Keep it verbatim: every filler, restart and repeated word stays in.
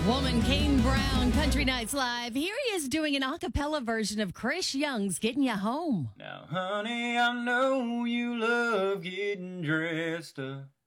Woman, Kane Brown, Country Nights Live. Here he is doing an a cappella version of Chris Young's Getting You Home. Now, honey, I know you love getting dressed up